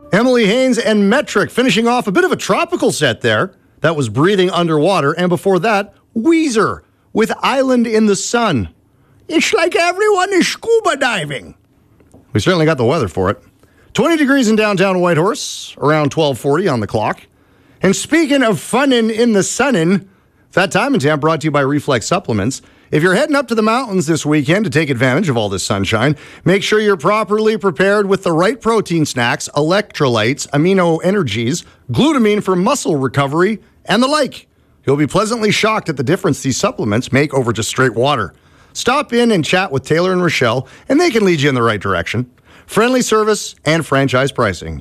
Emily Haynes and Metric finishing off a bit of a tropical set there. That was Breathing Underwater. And before that, Weezer with Island in the Sun. It's like everyone is scuba diving. We certainly got the weather for it. 20 degrees in downtown Whitehorse, around 12:40 on the clock. And speaking of funnin' in the sunnin', That Time in Town brought to you by Reflex Supplements. If you're heading up to the mountains this weekend to take advantage of all this sunshine, make sure you're properly prepared with the right protein snacks, electrolytes, amino energies, glutamine for muscle recovery, and the like. You'll be pleasantly shocked at the difference these supplements make over just straight water. Stop in and chat with Taylor and Rochelle, and they can lead you in the right direction. Friendly service and franchise pricing.